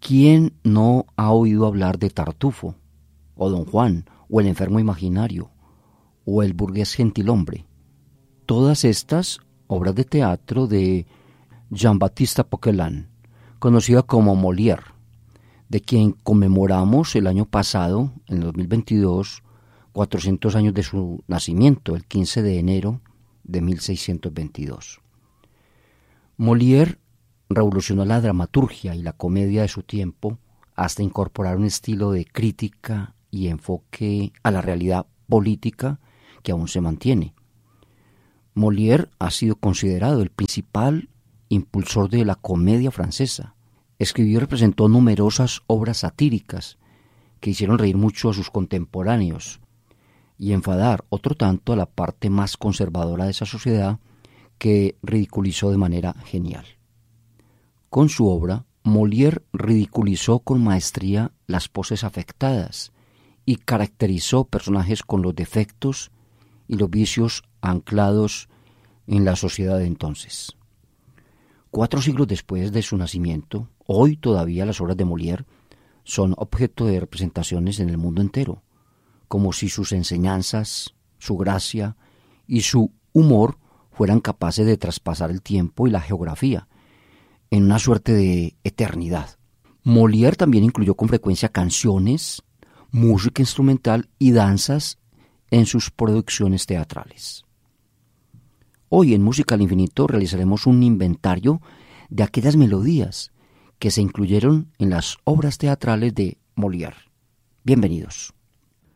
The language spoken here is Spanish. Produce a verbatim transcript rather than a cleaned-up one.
¿Quién no ha oído hablar de Tartufo, o Don Juan, o El enfermo imaginario, o El burgués gentilhombre? Todas estas obras de teatro de Jean-Baptiste Poquelin, conocida como Molière, de quien conmemoramos el año pasado, en el dos mil veintidós, cuatrocientos años de su nacimiento, el quince de enero de mil seiscientos veintidós. Molière revolucionó la dramaturgia y la comedia de su tiempo hasta incorporar un estilo de crítica y enfoque a la realidad política que aún se mantiene. Molière ha sido considerado el principal impulsor de la comedia francesa. Escribió y representó numerosas obras satíricas que hicieron reír mucho a sus contemporáneos y enfadar otro tanto a la parte más conservadora de esa sociedad que ridiculizó de manera genial. Con su obra, Molière ridiculizó con maestría las poses afectadas y caracterizó personajes con los defectos y los vicios anclados en la sociedad de entonces. Cuatro siglos después de su nacimiento, hoy todavía las obras de Molière son objeto de representaciones en el mundo entero, como si sus enseñanzas, su gracia y su humor fueran capaces de traspasar el tiempo y la geografía en una suerte de eternidad. Molière también incluyó con frecuencia canciones, música instrumental y danzas en sus producciones teatrales. Hoy en Música al Infinito realizaremos un inventario de aquellas melodías que se incluyeron en las obras teatrales de Molière. Bienvenidos.